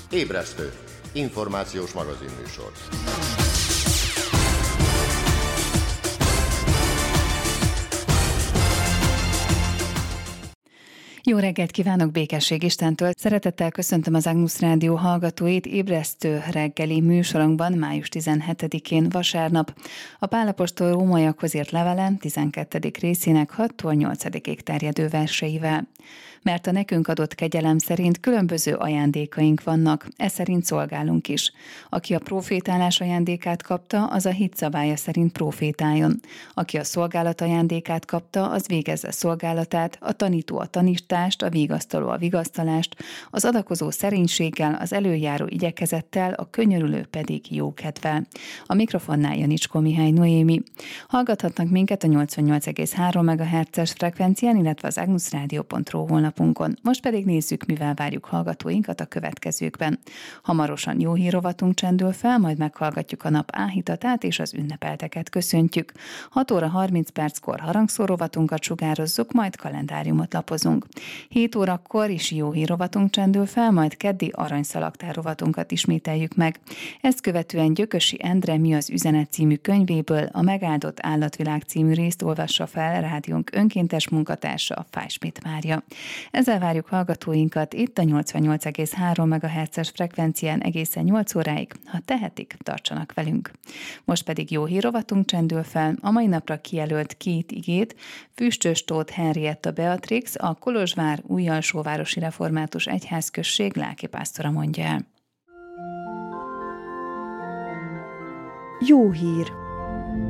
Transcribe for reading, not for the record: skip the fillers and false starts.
Ébresztő. Információs magazinműsor. Jó reggelt kívánok, békesség Istentől! Szeretettel köszöntöm az Agnus Rádió hallgatóit ébresztő reggeli műsorunkban május 17-én vasárnap. A Pál apostol rómaiakhoz írt levele 12. részének 6-tól 8-ig terjedő verseivel. Mert a nekünk adott kegyelem szerint különböző ajándékaink vannak, ez szerint szolgálunk is. Aki a profétálás ajándékát kapta, az a hit szabálya szerint profétáljon. Aki a szolgálat ajándékát kapta, az végezze szolgálatát, a tanító a tanítást, a vigasztaló a vigasztalást, az adakozó szerénységgel, az előjáró igyekezettel, a könyörülő pedig jókedvel. A mikrofonnál Janicskó Mihály Noémi. Hallgathatnak minket a 88,3 MHz-es frekvencián, illetve az agnusradio.ru honlapunkon. Most pedig nézzük, mivel várjuk hallgatóinkat a következőkben. Hamarosan jó hírrovatunk csendül fel, majd meghallgatjuk a nap áhítatát és az ünnepelteket köszöntjük. 6 óra 30 perckor harangszórovatunkat sugározzuk, majd kalendáriumot lapozunk. 7 órakor is jó hírrovatunk csendül fel, majd keddi aranyszalagtár rovatunkat ismételjük meg. Ezt követően Gyökösi Endre Mi az üzenet című könyvéből a Megáldott állatvilág című részt olvassa fel rádiónk önkéntes munkatársa, Fájsmit Mária. Ezzel várjuk hallgatóinkat itt a 88,3 MHz-es frekvencián egészen 8 óráig. Ha tehetik, tartsanak velünk. Most pedig jó hírrovatunk csendül fel, a mai napra kijelölt 2 igét Füstös Tóth Henrietta Beatrix, a Kolozsvár Újjalsóvárosi Református Egyházközség lelkipásztora mondja el. Jó hír!